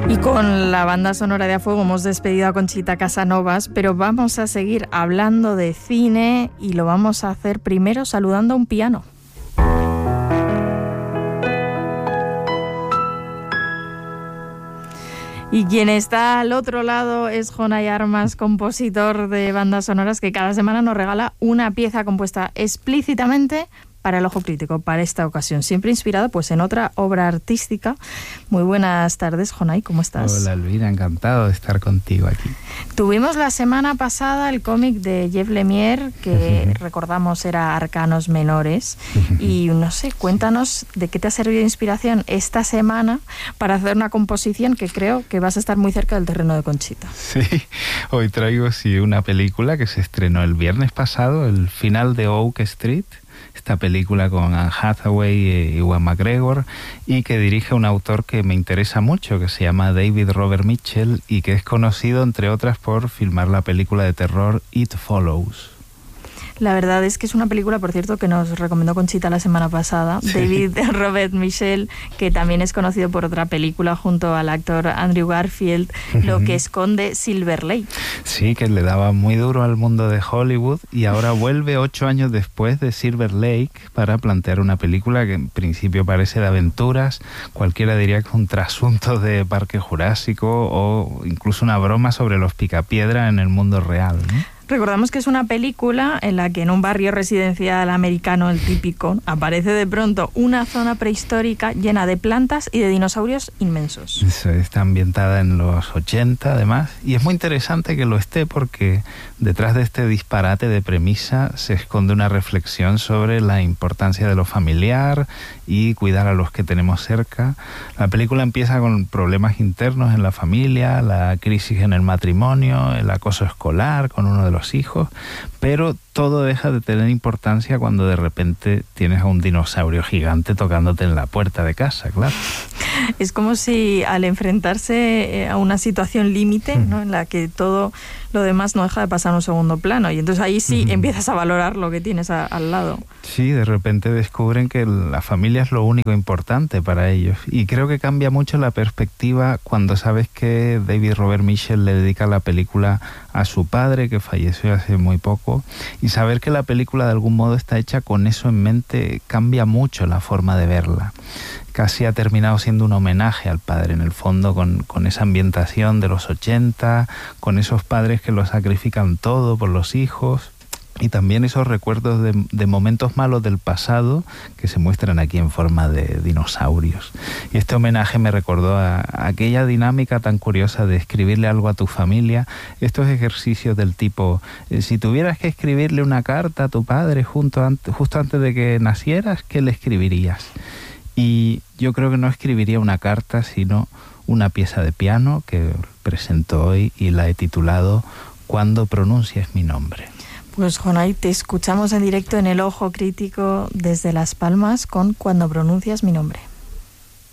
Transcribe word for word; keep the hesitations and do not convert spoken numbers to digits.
Y con la banda sonora de A Fuego hemos despedido a Conchita Casanovas, pero vamos a seguir hablando de cine y lo vamos a hacer primero saludando a un piano. Y quien está al otro lado es Jonay Armas, compositor de bandas sonoras, que cada semana nos regala una pieza compuesta explícitamente para el ojo crítico, para esta ocasión, siempre inspirada pues en otra obra artística. Muy buenas tardes, Jonay, ¿cómo estás? Hola, Elvira, encantado de estar contigo aquí. Tuvimos la semana pasada el cómic de Jeff Lemire, que uh-huh. recordamos era Arcanos Menores, uh-huh. y no sé, cuéntanos de qué te ha servido de inspiración esta semana para hacer una composición que creo que vas a estar muy cerca del terreno de Conchita. Sí, hoy traigo sí, una película que se estrenó el viernes pasado, el final de Oak Street, esta película con Anne Hathaway y Ewan McGregor, y que dirige un autor que me interesa mucho, que se llama David Robert Mitchell, y que es conocido, entre otras, por filmar la película de terror It Follows. La verdad es que es una película, por cierto, que nos recomendó Conchita la semana pasada. Sí. David Robert Mitchell, que también es conocido por otra película junto al actor Andrew Garfield, uh-huh. Lo que esconde Silver Lake. Sí, que le daba muy duro al mundo de Hollywood y ahora vuelve ocho años después de Silver Lake para plantear una película que en principio parece de aventuras. Cualquiera diría que es un trasunto de Parque Jurásico o incluso una broma sobre los picapiedra en el mundo real, ¿no? Recordamos que es una película en la que en un barrio residencial americano, el típico, aparece de pronto una zona prehistórica llena de plantas y de dinosaurios inmensos. Eso, está ambientada en los ochenta además, y es muy interesante que lo esté porque detrás de este disparate de premisa se esconde una reflexión sobre la importancia de lo familiar y cuidar a los que tenemos cerca. La película empieza con problemas internos en la familia, la crisis en el matrimonio, el acoso escolar con uno de los hijos, pero todo deja de tener importancia cuando de repente tienes a un dinosaurio gigante tocándote en la puerta de casa, claro. Es como si al enfrentarse a una situación límite, ¿no?, en la que todo lo demás no deja de pasar a un segundo plano, y entonces ahí sí uh-huh. empiezas a valorar lo que tienes a, al lado. Sí, de repente descubren que la familia es lo único importante para ellos, y creo que cambia mucho la perspectiva cuando sabes que David Robert Mitchell le dedica la película a su padre, que falleció hace muy poco, y saber que la película de algún modo está hecha con eso en mente cambia mucho la forma de verla. Casi ha terminado siendo un homenaje al padre, en el fondo, con, con esa ambientación de los ochenta, con esos padres que lo sacrifican todo por los hijos, y también esos recuerdos de, de momentos malos del pasado que se muestran aquí en forma de dinosaurios. Y este homenaje me recordó a, a aquella dinámica tan curiosa de escribirle algo a tu familia, estos ejercicios del tipo, eh, si tuvieras que escribirle una carta a tu padre junto an- justo antes de que nacieras, ¿qué le escribirías? Y yo creo que no escribiría una carta, sino una pieza de piano que presento hoy y la he titulado Cuando pronuncias mi nombre. Pues Jonay, te escuchamos en directo en El Ojo Crítico desde Las Palmas con Cuando pronuncias mi nombre.